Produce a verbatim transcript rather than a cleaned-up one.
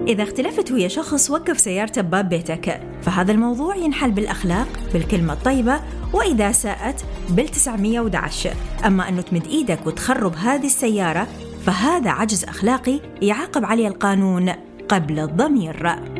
إذا اختلفت ويا شخص وقف سيارته بباب بيتك، فهذا الموضوع ينحل بالأخلاق بالكلمة الطيبة، وإذا ساءت بالتسعمية وإحدى عشر. أما أنه تمد إيدك وتخرب هذه السيارة فهذا عجز أخلاقي يعاقب عليه القانون قبل الضمير.